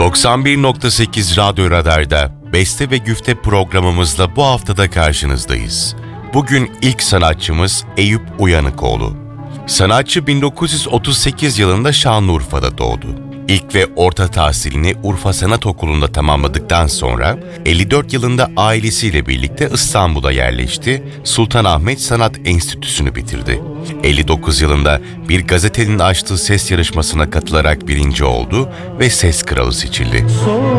91.8 Radyo Radar'da Beste ve Güfte programımızla bu haftada karşınızdayız. Bugün ilk sanatçımız Eyüp Uyanıkoğlu. Sanatçı 1938 yılında Şanlıurfa'da doğdu. İlk ve orta tahsilini Urfa Sanat Okulu'nda tamamladıktan sonra 54 yılında ailesiyle birlikte İstanbul'a yerleşti, Sultanahmet Sanat Enstitüsü'nü bitirdi. 59 yılında bir gazetenin açtığı ses yarışmasına katılarak birinci oldu ve Ses Kralı seçildi.